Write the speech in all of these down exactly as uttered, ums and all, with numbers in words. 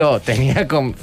Jo tenia com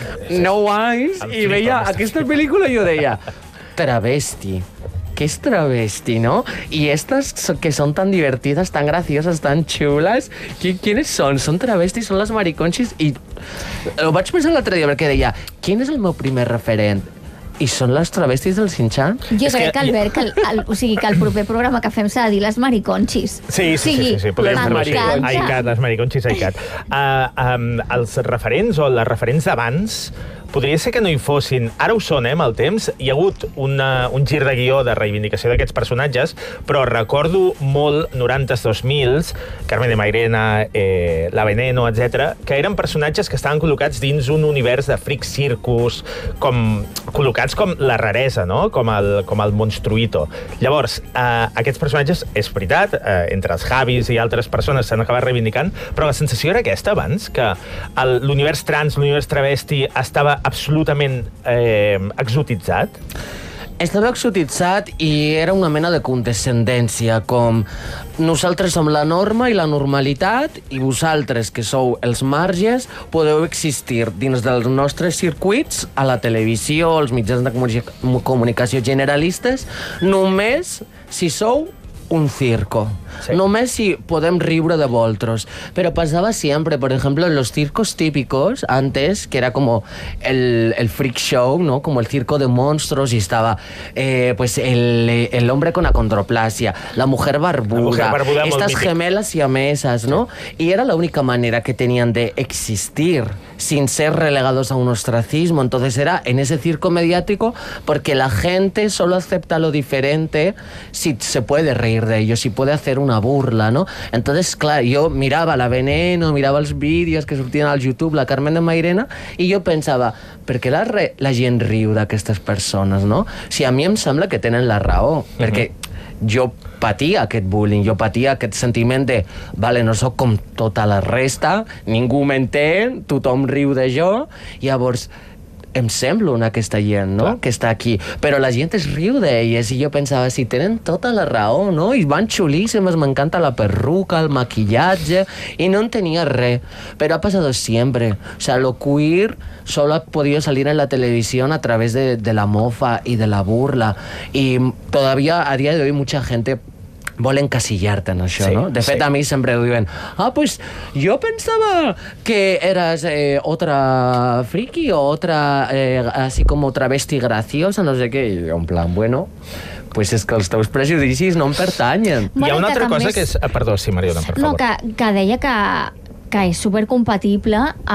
nou anys i veia aquesta pel·lícula i jo deia travesti. ¿Qué es travesti, no? Y estas que son tan divertidas, tan graciosas, tan chulas, ¿quiénes son? Son travestis, son les mariconxis i ho vaig pensar l'altre dia perquè deia, quin és el meu primer referent? I són les travestis del Shin-chan? Jo crec que, Albert, que el, el, o sigui, que el proper programa que fem s'ha de dir les mariconxis. Sí, sí, sí, sí, sí. Podem fer-ho així. Aicat, les mariconxis, aicat. Uh, um, els referents o les referents d'abans podria ser que no hi fossin. Ara ho són, eh, amb el temps. Hi ha hagut una, un gir de guió de reivindicació d'aquests personatges, però recordo molt norantes dos mils, Carmen de Mairena, eh, La Veneno, etcètera, que eren personatges que estaven col·locats dins un univers de freak circus, com, col·locats com la raresa, no? Com el, com el monstruito. Llavors, eh, aquests personatges, és veritat, eh, entre els Javis i altres persones s'han acabat reivindicant, però la sensació era aquesta abans, que l'univers trans, l'univers travesti estava absolutament eh, exotitzat? Estava exotitzat i era una mena de condescendència, com nosaltres som la norma i la normalitat i vosaltres, que sou els marges, podeu existir dins dels nostres circuits, a la televisió, als mitjans de comunicació generalistes, només si sou un circo. Sí. Només si podem riure de vosaltres. Pero pasaba siempre, por ejemplo, en los circos típicos, antes, que era como el, el freak show, ¿no? Como el circo de monstruos, y estaba eh, pues el, el hombre con acondroplasia, la mujer barbuda, la mujer barbuda estas gemelas siamesas, ¿no? Sí. Y era la única manera que tenían de existir sin ser relegados a un ostracismo. Entonces era en ese circo mediático porque la gente solo acepta lo diferente si se puede reír de ello, si puede hacer una burla, ¿no? Entonces, clar, jo mirava La Veneno, mirava els vídeos que sortien al YouTube, la Carmen de Mairena, i jo pensava, per què la, re la gent riu d'aquestes persones, no? Si a mi em sembla que tenen la raó, uh-huh. perquè jo patia aquest bullying, jo patia aquest sentiment de, vale, no sóc com tota la resta, ningú m'entén, tothom riu de jo, llavors em semblo una aquesta gent, no? Clar. Que està aquí. Però la gent es riu d'elles i jo pensava, si tenen tota la raó, no? I van xulíssimes, m'encanta la perruca, el maquillatge, i no en tenia res. Pero ha pasado siempre. O sea, lo queer solo ha podido salir en la televisión a través de, de la mofa y de la burla. Y todavía a día de hoy mucha gente vol encasillar-te en això, sí, no? De fet, sí. A mi sempre diuen, ah, pues jo pensava que eras eh, otra friki o otra, eh, así como travesti graciosa, no sé què, i en plan, bueno, pues és que els teus prejudicis no em pertanyen. Bueno, hi ha una altra cosa és... que és... Ah, perdó, sí, Mariona, per favor. No, que, que deia que que és supercompatible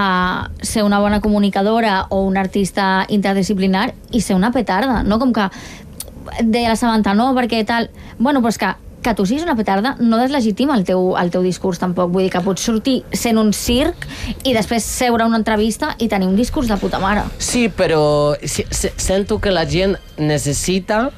a ser una bona comunicadora o un artista interdisciplinar i ser una petarda, no? Com que deia la Samantha, no, perquè tal... Bueno, però és que que tu siguis una petarda no deslegitima el teu, el teu discurs tampoc. Vull dir que pots sortir sent un circ i després seure a una entrevista i tenir un discurs de puta mare. Sí, però sento que la gent necessita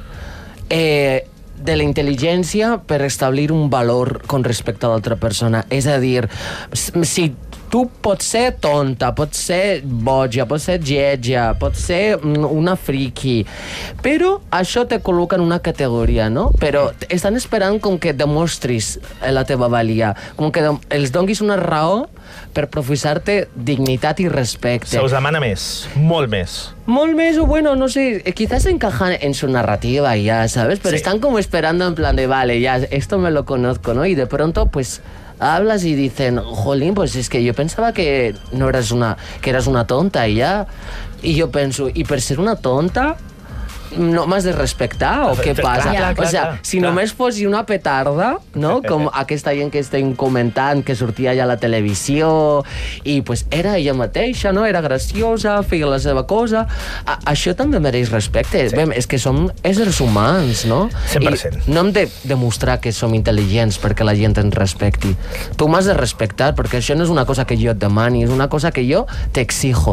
eh, de la intel·ligència per establir un valor con respecte a l'altra persona. És a dir, si tu pots ser tonta, pots ser boja, pots ser lletja, pots ser una friki, però això te col·loca en una categoria, no? Però estan esperant com que demostris la teva valia, com que els donguis una raó per professar-te dignitat i respecte. Se us demana més, molt més. Molt més, o bueno, no sé, quizás encajan en su narrativa ya, ¿sabes? Pero sí. Están como esperando en plan de, vale, ya, esto me lo conozco, ¿no? Y de pronto, pues... hablas y dicen, jolín, pues es que yo pensaba que no eras una, que eras una tonta y ya. Y yo penso, y per ser una tonta, no m'has de respectar o què passa? Clar, clar, o sea, clar, si clar. només fos una petarda, no? Com aquesta gent que estem comentant, que sortia ja a la televisió i pues era ella mateixa, no? Era graciosa, feia la seva cosa. A això també mereix respecte. Sí. Bé, és que som éssers humans, no? cent per cent. I no hem de demostrar que som intel·ligents perquè la gent ens respecti. Tu m'has de respectar perquè això no és una cosa que jo et demani, és una cosa que jo t'exijo.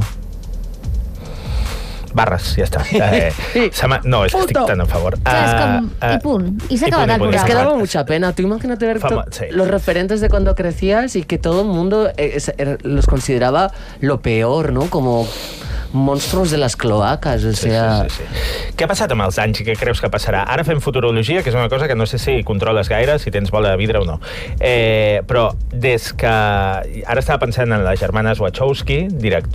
Barres, ja està. Eh, no, és que estic tan a favor. O sea, es com, uh, y pum, y se acaba el programa. Es que daba mucha pena. Tú imagínate ver Fama, sí. los referentes de cuando crecías y que todo el mundo eh, los consideraba lo peor, ¿no? Como monstruos de les cloacas, o sea... Sí, sí, sí. Què ha passat amb els anys i què creus que passarà? Ara fem futurologia, que és una cosa que no sé si controles gaire, si tens bola de vidre o no. Eh, però des que... Ara estava pensant en les germanes Wachowski, director